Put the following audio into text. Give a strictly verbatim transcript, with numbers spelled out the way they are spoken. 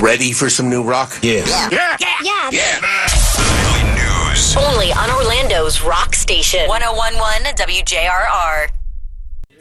Ready for some new rock? Yes. Yeah. Yeah. Yeah. Daily news. Only on Orlando's rock station. one oh one point one W J R R.